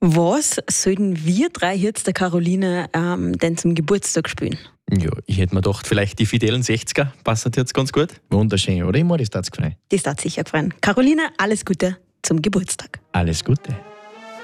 Was sollten wir drei jetzt der Caroline denn zum Geburtstag spielen? Ja, ich hätte mir gedacht, vielleicht die fidelen 60er passen jetzt ganz gut. Wunderschön, oder? Ich mag das tatsächlich. Das hat sicher gefallen. Caroline, alles Gute zum Geburtstag. Alles Gute.